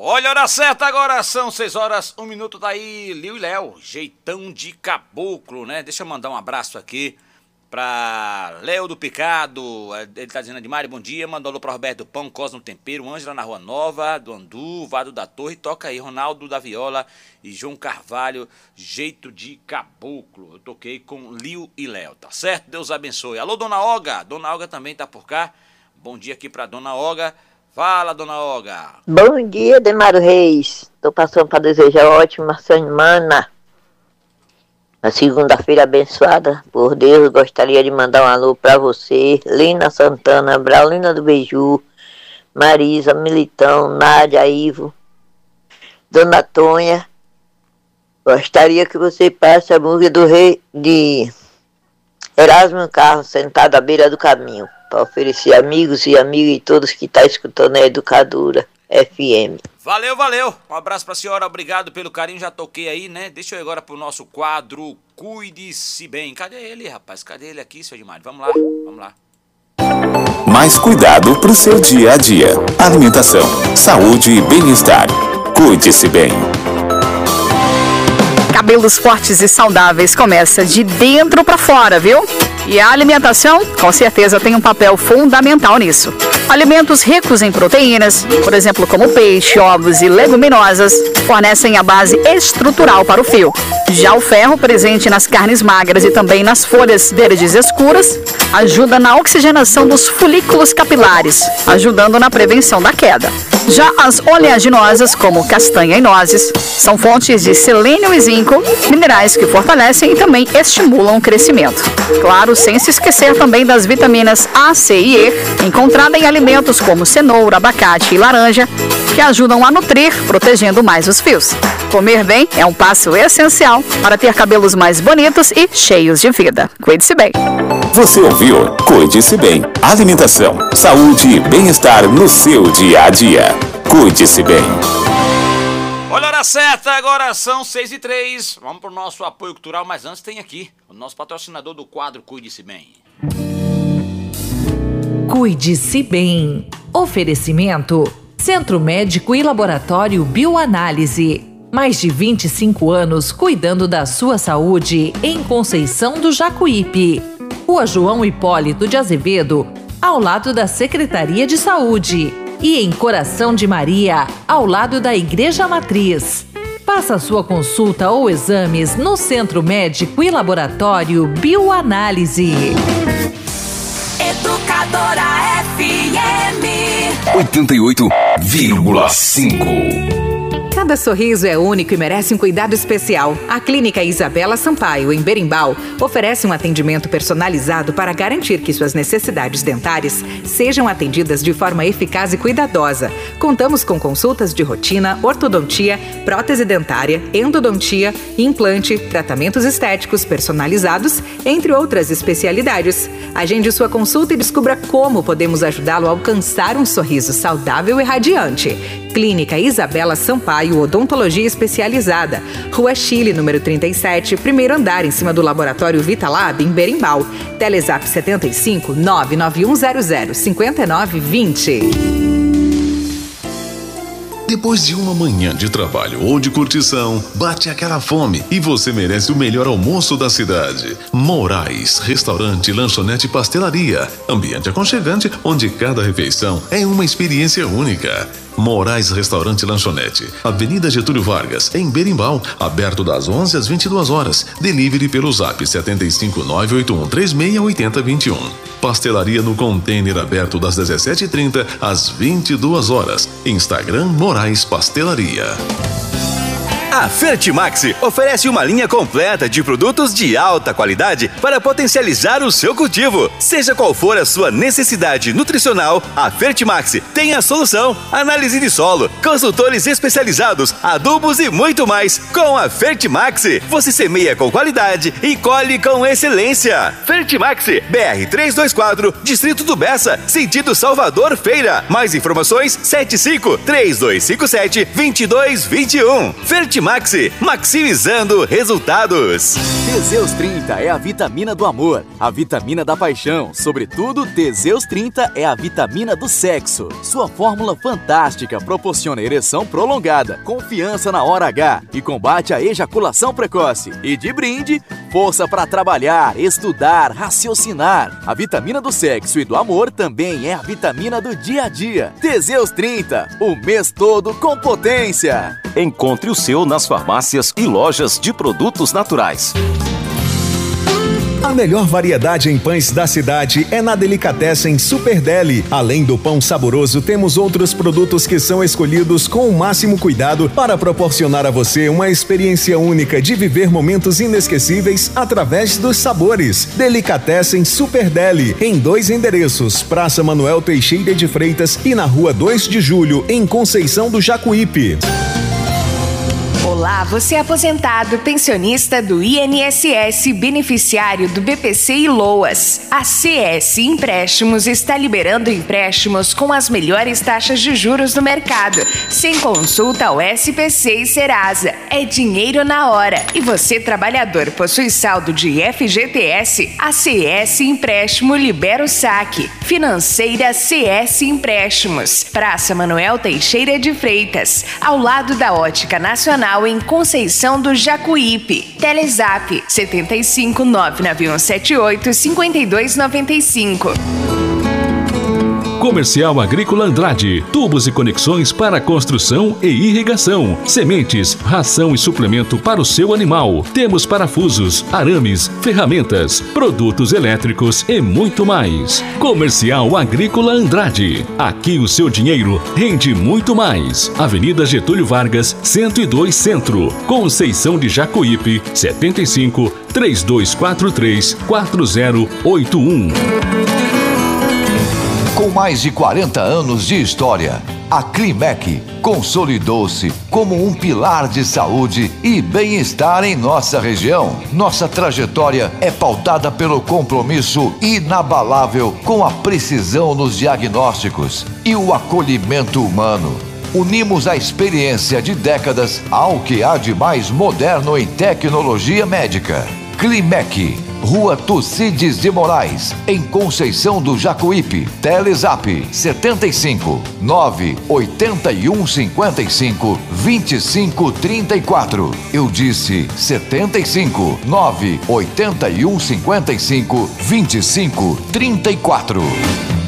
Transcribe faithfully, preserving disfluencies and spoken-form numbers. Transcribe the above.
Olha a hora certa agora, são seis horas, um minuto, tá aí, Liu e Léo, jeitão de caboclo, né? Deixa eu mandar um abraço aqui pra Léo do Picado, ele tá dizendo de Mari, bom dia, mandou alô pra Roberto do Pão, Cosmo Tempero, Ângela na Rua Nova, do Andu, Vado da Torre, toca aí, Ronaldo da Viola e João Carvalho, jeito de caboclo. Eu toquei com Liu e Léo, tá certo? Deus abençoe. Alô, Dona Olga, Dona Olga também tá por cá, bom dia aqui pra Dona Olga. Fala, Dona Olga. Bom dia, Demaro Reis. Estou passando para desejar uma ótima semana. Na segunda-feira abençoada por Deus, gostaria de mandar um alô para você, Lina Santana, Braulina do Beiju, Marisa, Militão, Nádia, Ivo, Dona Tonha. Gostaria que você passe a música do rei de Erasmo Carlos, sentado à beira do caminho, para oferecer amigos e amigas e todos que estão tá escutando a Educadora F M. Valeu, valeu. Um abraço pra senhora, obrigado pelo carinho, já toquei aí, né? Deixa eu ir agora pro nosso quadro Cuide-se Bem. Cadê ele, rapaz? Cadê ele aqui, seu Edmar? Vamos lá, vamos lá. Mais cuidado pro seu dia a dia. Alimentação, saúde e bem-estar. Cuide-se bem. Cabelos fortes e saudáveis começa de dentro para fora, viu? E a alimentação, com certeza, tem um papel fundamental nisso. Alimentos ricos em proteínas, por exemplo, como peixe, ovos e leguminosas, fornecem a base estrutural para o fio. Já o ferro, presente nas carnes magras e também nas folhas verdes escuras, ajuda na oxigenação dos folículos capilares, ajudando na prevenção da queda. Já as oleaginosas, como castanha e nozes, são fontes de selênio e zinco, minerais que fortalecem e também estimulam o crescimento. Claro, sem se esquecer também das vitaminas A, C e E, encontradas em alimentos como cenoura, abacate e laranja, que ajudam a nutrir, protegendo mais os fios. Comer bem é um passo essencial para ter cabelos mais bonitos e cheios de vida. Cuide-se bem. Você ouviu? Cuide-se bem. Alimentação, saúde e bem-estar no seu dia a dia. Cuide-se bem. Olha a hora certa, agora são seis e três. Vamos pro nosso apoio cultural, mas antes tem aqui o nosso patrocinador do quadro Cuide-se Bem. Cuide-se Bem. Oferecimento: Centro Médico e Laboratório Bioanálise. Mais de vinte e cinco anos cuidando da sua saúde em Conceição do Jacuípe. Rua João Hipólito de Azevedo, ao lado da Secretaria de Saúde. E em Coração de Maria, ao lado da Igreja Matriz. Faça sua consulta ou exames no Centro Médico e Laboratório Bioanálise. Educadora F M oitenta e oito vírgula cinco. Cada sorriso é único e merece um cuidado especial. A Clínica Isabela Sampaio, em Berimbau, oferece um atendimento personalizado para garantir que suas necessidades dentárias sejam atendidas de forma eficaz e cuidadosa. Contamos com consultas de rotina, ortodontia, prótese dentária, endodontia, implante, tratamentos estéticos personalizados, entre outras especialidades. Agende sua consulta e descubra como podemos ajudá-lo a alcançar um sorriso saudável e radiante. Clínica Isabela Sampaio, Odontologia Especializada. Rua Chile, número trinta e sete, primeiro andar, em cima do Laboratório Vitalab, em Berimbau. Telezap setenta e cinco, nove nove um zero zero, cinco nove dois zero. Depois de uma manhã de trabalho ou de curtição, bate aquela fome e você merece o melhor almoço da cidade. Moraes, restaurante, lanchonete e pastelaria. Ambiente aconchegante onde cada refeição é uma experiência única. Moraes Restaurante e Lanchonete, Avenida Getúlio Vargas, em Berimbau, aberto das onze às vinte e duas horas. Delivery pelo zap sete cinco nove oito um três seis oito zero dois um. Pastelaria no container, aberto das dezessete e trinta às vinte e duas horas. Instagram Moraes Pastelaria. A Fertimax oferece uma linha completa de produtos de alta qualidade para potencializar o seu cultivo. Seja qual for a sua necessidade nutricional, a Fertimax tem a solução. Análise de solo, consultores especializados, adubos e muito mais. Com a Fertimax, você semeia com qualidade e colhe com excelência. Fertimax, B R trezentos e vinte e quatro, Distrito do Bessa, sentido Salvador Feira. Mais informações, sete cinco, três dois cinco sete, dois dois dois um. Fertimax Fertimaxi, maximizando resultados. Teseus trinta é a vitamina do amor, a vitamina da paixão. Sobretudo, Teseus trinta é a vitamina do sexo. Sua fórmula fantástica proporciona ereção prolongada, confiança na hora H e combate a ejaculação precoce. E de brinde, força para trabalhar, estudar, raciocinar. A vitamina do sexo e do amor também é a vitamina do dia a dia. Teseus trinta, o mês todo com potência. Encontre o seu nas farmácias e lojas de produtos naturais. A melhor variedade em pães da cidade é na Delicatessen Super Deli. Além do pão saboroso, temos outros produtos que são escolhidos com o máximo cuidado para proporcionar a você uma experiência única de viver momentos inesquecíveis através dos sabores. Delicatessen Super Deli, em dois endereços, Praça Manuel Teixeira de Freitas e na Rua dois de Julho, em Conceição do Jacuípe. Olá, você é aposentado, pensionista do I N S S, beneficiário do B P C e LOAS. A C S Empréstimos está liberando empréstimos com as melhores taxas de juros do mercado, sem consulta ao S P C e Serasa. É dinheiro na hora. E você, trabalhador, possui saldo de F G T S? A C S Empréstimo libera o saque. Financeira C S Empréstimos. Praça Manuel Teixeira de Freitas, ao lado da Ótica Nacional, em Conceição do Jacuípe. Telezap setenta e cinco, nove nove um sete oito, cinco dois nove cinco. Comercial Agrícola Andrade, tubos e conexões para construção e irrigação, sementes, ração e suplemento para o seu animal. Temos parafusos, arames, ferramentas, produtos elétricos e muito mais. Comercial Agrícola Andrade, aqui o seu dinheiro rende muito mais. Avenida Getúlio Vargas, cento e dois Centro, Conceição de Jacuípe, setenta e cinco, três dois quatro três, quatro zero oito um. Com mais de quarenta anos de história, a Climec consolidou-se como um pilar de saúde e bem-estar em nossa região. Nossa trajetória é pautada pelo compromisso inabalável com a precisão nos diagnósticos e o acolhimento humano. Unimos a experiência de décadas ao que há de mais moderno em tecnologia médica. Climec, Rua Tucídides de Moraes, em Conceição do Jacuípe. Telezap setenta e cinco, nove oito um cinco cinco, dois cinco três quatro. Eu disse setenta e cinco, nove oito um cinco cinco, dois cinco três quatro.